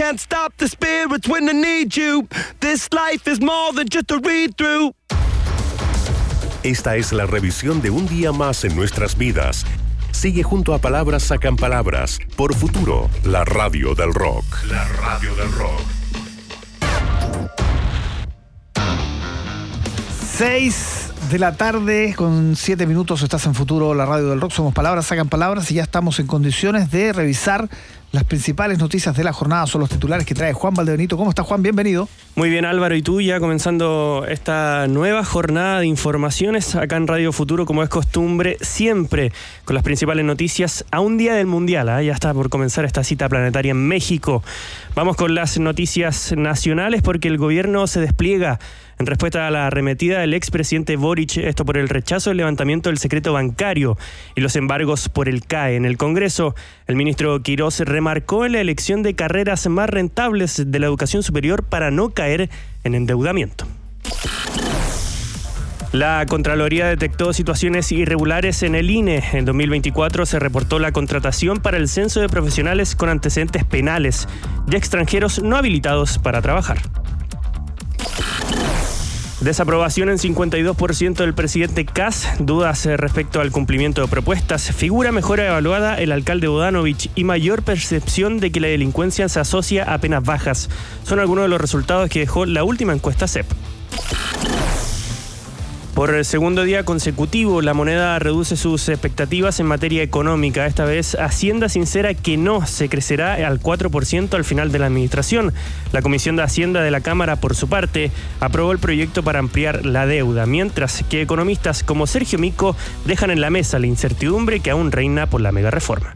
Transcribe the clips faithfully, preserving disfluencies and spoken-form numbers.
can't stop the spirits when I need you. This life is more than just a read-through. Esta es la revisión de un día más en nuestras vidas. Sigue junto a Palabras Sacan Palabras por Futuro, la radio del rock. La radio del rock. Seis de la tarde con siete minutos, estás en Futuro, la radio del rock. Somos Palabras Sacan Palabras y ya estamos en condiciones de revisar las principales noticias de la jornada. Son los titulares que trae Juan Valdebenito. ¿Cómo está, Juan? Bienvenido. Muy bien, Álvaro, y tú ya comenzando esta nueva jornada de informaciones acá en Radio Futuro, como es costumbre, siempre con las principales noticias a un día del Mundial. ¿eh? Ya está por comenzar esta cita planetaria en México. Vamos con las noticias nacionales porque el gobierno se despliega en respuesta a la arremetida del expresidente Boric, esto por el rechazo del levantamiento del secreto bancario y los embargos por el C A E. En el Congreso, el ministro Quirós remarcó en la elección de carreras más rentables de la educación superior para no caer en endeudamiento. La Contraloría detectó situaciones irregulares en el I N E. En dos mil veinticuatro se reportó la contratación para el censo de profesionales con antecedentes penales y extranjeros no habilitados para trabajar. Desaprobación en cincuenta y dos por ciento del presidente Kast, dudas respecto al cumplimiento de propuestas, figura mejor evaluada el alcalde Bodanovich y mayor percepción de que la delincuencia se asocia a penas bajas. Son algunos de los resultados que dejó la última encuesta C E P. Por el segundo día consecutivo, la moneda reduce sus expectativas en materia económica. Esta vez, Hacienda sincera que no se crecerá al cuatro por ciento al final de la administración. La Comisión de Hacienda de la Cámara, por su parte, aprobó el proyecto para ampliar la deuda, mientras que economistas como Sergio Mico dejan en la mesa la incertidumbre que aún reina por la megareforma.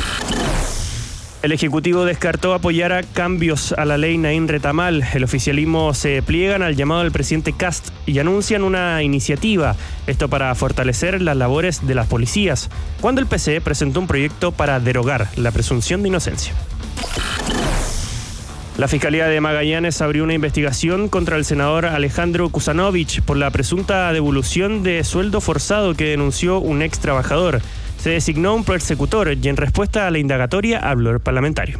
El Ejecutivo descartó apoyar a cambios a la ley Naín Retamal. El oficialismo se pliegan al llamado del presidente Kast y anuncian una iniciativa, esto para fortalecer las labores de las policías, cuando el P C presentó un proyecto para derogar la presunción de inocencia. La Fiscalía de Magallanes abrió una investigación contra el senador Alejandro Kusanovich por la presunta devolución de sueldo forzado que denunció un ex trabajador. Se designó un persecutor y en respuesta a la indagatoria habló el parlamentario.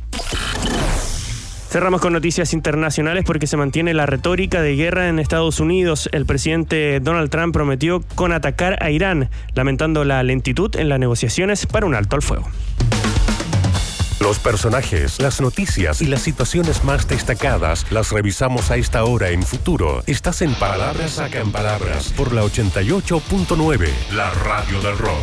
Cerramos con noticias internacionales porque se mantiene la retórica de guerra en Estados Unidos. El presidente Donald Trump prometió contraatacar a Irán, lamentando la lentitud en las negociaciones para un alto al fuego. Los personajes, las noticias y las situaciones más destacadas las revisamos a esta hora en Futuro. Estás en Palabras Sacan Palabras por la ochenta y ocho punto nueve, la radio del rock.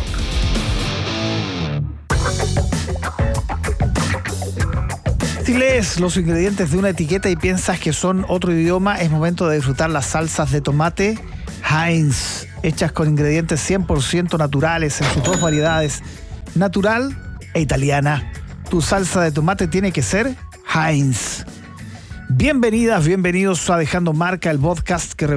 Si lees los ingredientes de una etiqueta y piensas que son otro idioma, es momento de disfrutar las salsas de tomate Heinz, hechas con ingredientes cien por ciento naturales en sus dos variedades, natural e italiana. Tu salsa de tomate tiene que ser Heinz. Bienvenidas, bienvenidos a Dejando Marca, el podcast que